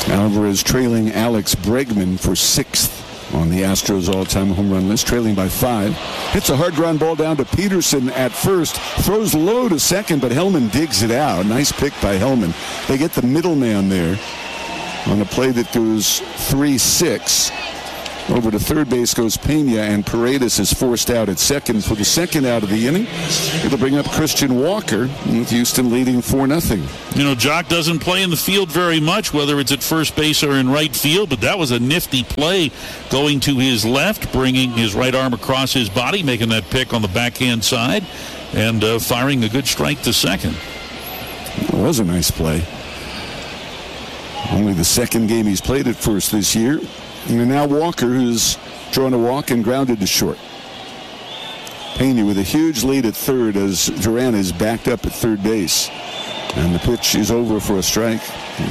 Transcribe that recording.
Alvarez trailing Alex Bregman for 6th on the Astros all-time home run list, trailing by 5. Hits a hard ground ball down to Peterson at first. Throws low to second, but Hellman digs it out. Nice pick by Hellman. They get the middleman there on a play that goes 3-6. Over to third base goes Pena, and Paredes is forced out at second for the second out of the inning. It'll bring up Christian Walker, with Houston leading 4-0. You know, Jock doesn't play in the field very much, whether it's at first base or in right field, but that was a nifty play going to his left, bringing his right arm across his body, making that pick on the backhand side, and firing a good strike to second. It was a nice play. Only the second game he's played at first this year. And now Walker, who's drawn a walk and grounded to short. Pena with a huge lead at third as Duran is backed up at third base. And the pitch is over for a strike.